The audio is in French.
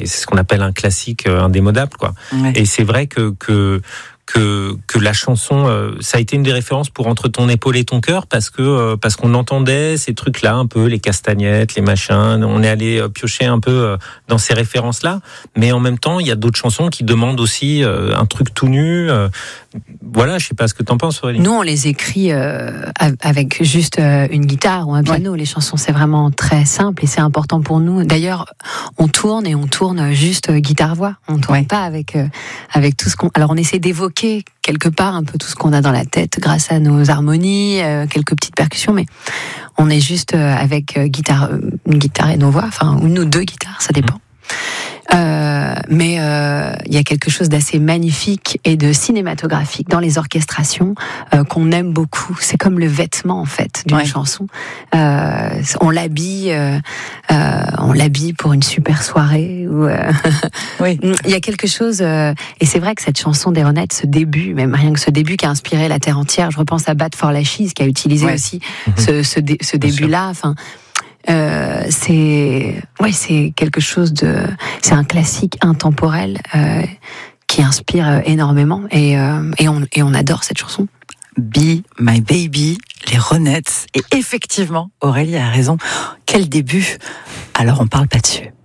ce qu'on appelle un classique indémodable, quoi. Ouais. Et c'est vrai que la chanson, ça a été une des références pour Entre ton épaule et ton cœur, parce qu'on entendait ces trucs-là un peu, les castagnettes, les machins. On est allé piocher un peu dans ces références-là, mais en même temps, il y a d'autres chansons qui demandent aussi un truc tout nu. Voilà, je sais pas ce que t'en penses, Aurélie. Nous, on les écrit avec juste une guitare ou un piano. Les chansons, c'est vraiment très simple et c'est important pour nous. D'ailleurs, on tourne juste guitare-voix. On tourne pas avec tout ce qu'on. Alors, on essaie d'évoquer quelque part un peu tout ce qu'on a dans la tête grâce à nos harmonies, quelques petites percussions, mais on est juste avec une guitare et nos voix, ou nous deux guitares, ça dépend. Mais il y a quelque chose d'assez magnifique et de cinématographique dans les orchestrations qu'on aime beaucoup. C'est comme le vêtement en fait d'une chanson. On l'habille pour une super soirée. Il y a quelque chose et c'est vrai que cette chanson des Ronettes, ce début, même rien que ce début qui a inspiré la terre entière. Je repense à Bad for Lashes qui a utilisé aussi ce début-là. C'est quelque chose c'est un classique intemporel qui inspire énormément et on adore cette chanson. Be My Baby, les Ronettes. Et effectivement, Aurélie a raison. Quel début. Alors on parle pas dessus.